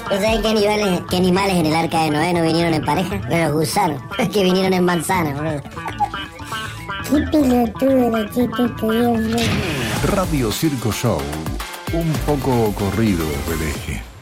¿Vos sabés qué animales en el arca de Noé no vinieron en pareja? Los gusanos, que vinieron en manzana, boludo. Qué pelotudo la chiste, Dios mío. Radio Circo Show, un poco corrido del eje.